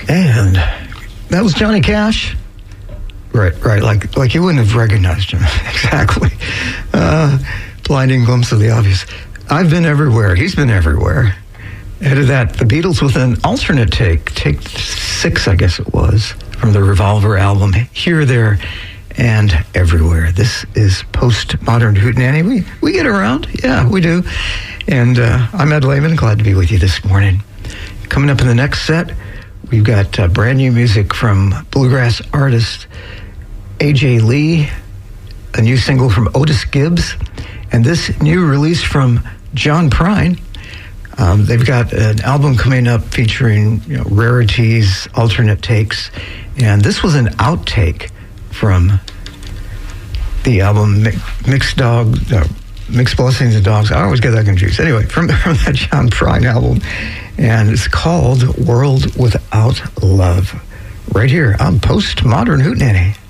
And that was Johnny Cash. Right, like you wouldn't have recognized him. Exactly. Blinding glimpse of the obvious. I've been everywhere. He's been everywhere. Ahead of that, the Beatles with an alternate take 6, I guess it was, from the Revolver album, Here, There, and Everywhere. This is Postmodern Hootenanny. We get around. Yeah, we do. And I'm Ed Lehman, glad to be with you this morning. Coming up in the next set, we've got brand new music from bluegrass artist A.J. Lee, a new single from Otis Gibbs, and this new release from John Prine. They've got an album coming up featuring rarities, alternate takes, and this was an outtake from the album Mixed Blessings of Dogs. I always get that confused. Anyway, from that John Prine album, and it's called World Without Love. Right here on Postmodern Hootenanny.